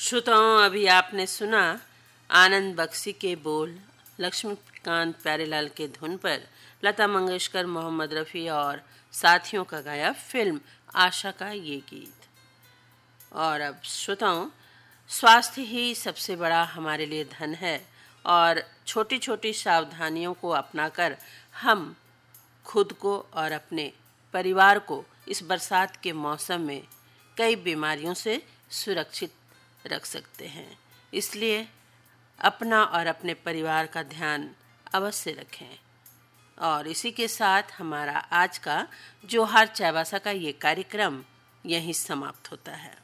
श्रोताओं, अभी आपने सुना आनंद बख्शी के बोल, लक्ष्मीकांत प्यारेलाल के धुन पर लता मंगेशकर, मोहम्मद रफ़ी और साथियों का गाया फिल्म आशा का ये गीत। और अब श्रोताओं, स्वास्थ्य ही सबसे बड़ा हमारे लिए धन है और छोटी छोटी सावधानियों को अपनाकर हम खुद को और अपने परिवार को इस बरसात के मौसम में कई बीमारियों से सुरक्षित रख सकते हैं। इसलिए अपना और अपने परिवार का ध्यान अवश्य रखें। और इसी के साथ हमारा आज का जोहार चायबासा का ये कार्यक्रम यहीं समाप्त होता है।